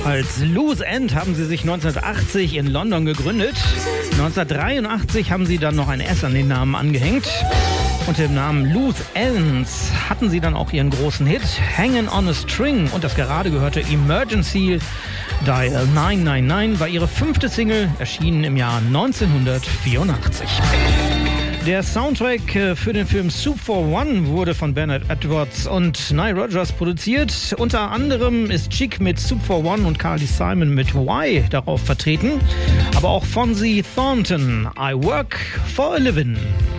Als Loose End haben sie sich 1980 in London gegründet. 1983 haben sie dann noch ein S an den Namen angehängt. Unter dem Namen Loose Ends hatten sie dann auch ihren großen Hit Hangin' on a String, und das gerade gehörte Emergency Dial 999 war ihre 5. Single, erschienen im Jahr 1984. Der Soundtrack für den Film Soup for One wurde von Bernard Edwards und Nile Rodgers produziert. Unter anderem ist Chic mit Soup for One und Carly Simon mit Why darauf vertreten. Aber auch Fonzie Thornton, I Work for a Living.